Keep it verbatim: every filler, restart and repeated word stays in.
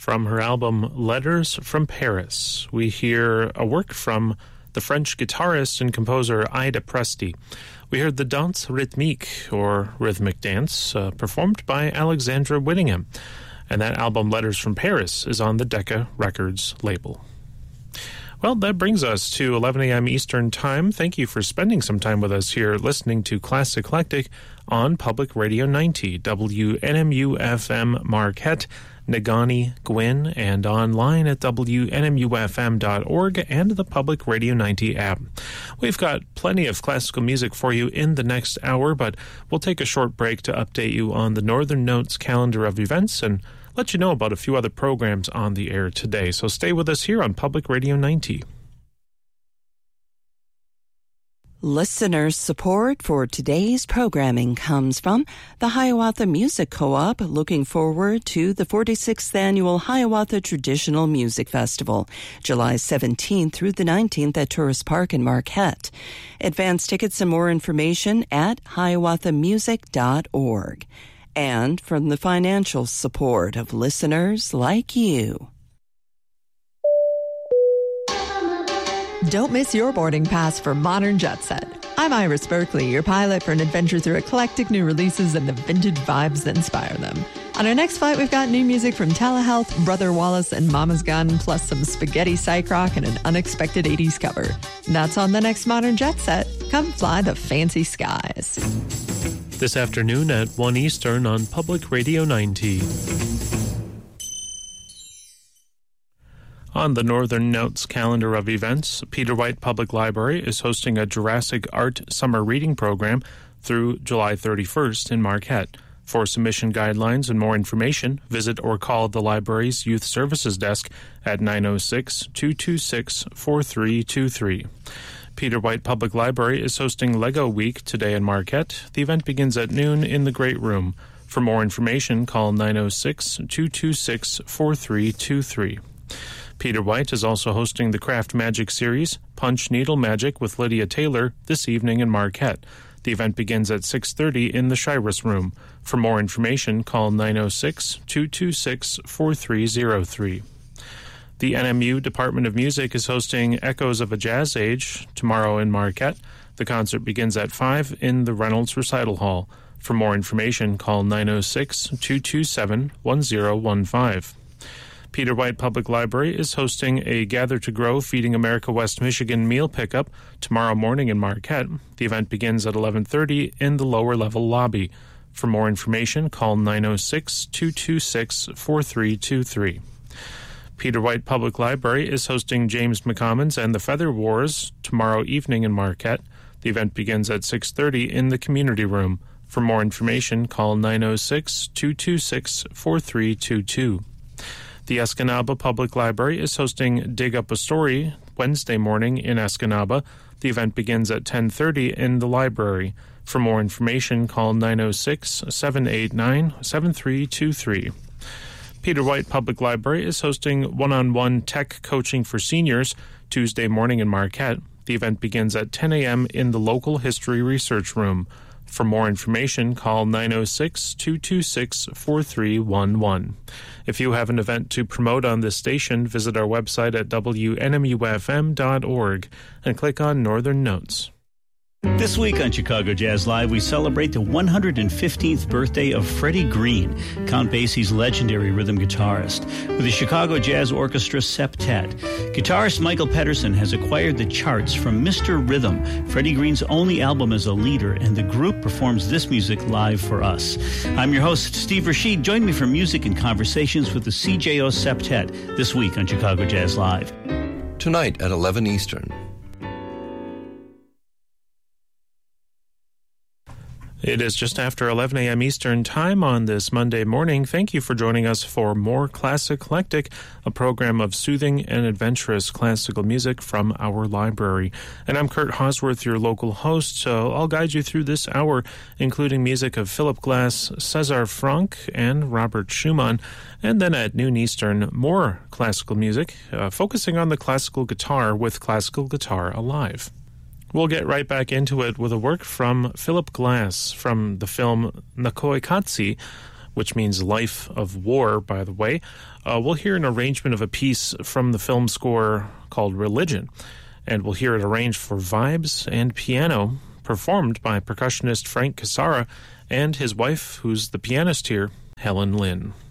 From her album Letters from Paris, we hear a work from the French guitarist and composer Ida Presti. We heard the Danse Rythmique, or Rhythmic Dance, uh, performed by Alexandra Whittingham. And that album, Letters from Paris, is on the Decca Records label. Well, that brings us to eleven a.m. Eastern Time. Thank you for spending some time with us here listening to Classic Eclectic on Public Radio ninety, W N M U F M Marquette, Negaunee, Gwyn, and online at W N M U F M dot org and the Public Radio ninety app. We've got plenty of classical music for you in the next hour, but we'll take a short break to update you on the Northern Notes calendar of events and let you know about a few other programs on the air today. So stay with us here on Public Radio ninety. Listener support for today's programming comes from the Hiawatha Music Co-op, looking forward to the forty-sixth Annual Hiawatha Traditional Music Festival, July seventeenth through the nineteenth at Tourist Park in Marquette. Advance tickets and more information at hiawatha music dot org. And from the financial support of listeners like you. Don't miss your boarding pass for Modern Jet Set. I'm Iris Berkeley, your pilot for an adventure through eclectic new releases and the vintage vibes that inspire them. On our next flight, we've got new music from Telehealth, Brother Wallace, and Mama's Gun, plus some spaghetti psych rock and an unexpected eighties cover. That's on the next Modern Jet Set. Come fly the fancy skies. This afternoon at one Eastern on Public Radio ninety. On the Northern Notes calendar of events, Peter White Public Library is hosting a Jurassic Art Summer Reading Program through July thirty-first in Marquette. For submission guidelines and more information, visit or call the library's Youth Services Desk at nine oh six, two two six, four three two three. Peter White Public Library is hosting Lego Week today in Marquette. The event begins at noon in the Great Room. For more information, call nine oh six, two two six, four three two three. Peter White is also hosting the Craft Magic Series, Punch Needle Magic with Lydia Taylor, this evening in Marquette. The event begins at six thirty in the Shiras Room. For more information, call nine oh six, two two six, four three oh three. The N M U Department of Music is hosting Echoes of a Jazz Age tomorrow in Marquette. The concert begins at five in the Reynolds Recital Hall. For more information, call nine oh six, two two seven, one oh one five. Peter White Public Library is hosting a Gather to Grow Feeding America West Michigan meal pickup tomorrow morning in Marquette. The event begins at eleven thirty in the lower level lobby. For more information, call nine oh six, two two six, four three two three. Peter White Public Library is hosting James McCommons and the Feather Wars tomorrow evening in Marquette. The event begins at six thirty in the Community Room. For more information, call nine oh six, two two six, four three two two. The Escanaba Public Library is hosting Dig Up a Story Wednesday morning in Escanaba. The event begins at ten thirty in the library. For more information, call nine oh six, seven eight nine, seven three two three. Peter White Public Library is hosting one-on-one tech coaching for seniors Tuesday morning in Marquette. The event begins at ten a.m. in the local history research room. For more information, call nine oh six, two two six, four three one one. If you have an event to promote on this station, visit our website at W N M U F M dot org and click on Northern Notes. This week on Chicago Jazz Live, we celebrate the one hundred fifteenth birthday of Freddie Green, Count Basie's legendary rhythm guitarist, with the Chicago Jazz Orchestra Septet. Guitarist Michael Pedersen has acquired the charts from Mister Rhythm, Freddie Green's only album as a leader, and the group performs this music live for us. I'm your host, Steve Rashid. Join me for music and conversations with the C J O Septet this week on Chicago Jazz Live. Tonight at eleven Eastern. It is just after eleven a.m. Eastern Time on this Monday morning. Thank you for joining us for More Classic Eclectic, a program of soothing and adventurous classical music from our library. And I'm Kurt Hosworth, your local host, so I'll guide you through this hour, including music of Philip Glass, César Franck, and Robert Schumann. And then at noon Eastern, more classical music, uh, focusing on the classical guitar with Classical Guitar Alive. We'll get right back into it with a work from Philip Glass from the film Nakoikatsi, which means life of war, by the way. Uh, we'll hear an arrangement of a piece from the film score called Religion, and we'll hear it arranged for vibes and piano, performed by percussionist Frank Casara and his wife, who's the pianist here, Helen Lynn.